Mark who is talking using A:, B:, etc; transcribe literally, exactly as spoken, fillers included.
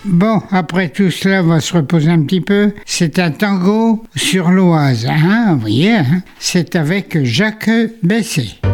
A: Bon, après tout cela, on va se reposer un petit peu. C'est un tango sur l'Oise, hein, vous voyez, hein, c'est avec Jacques Bessé.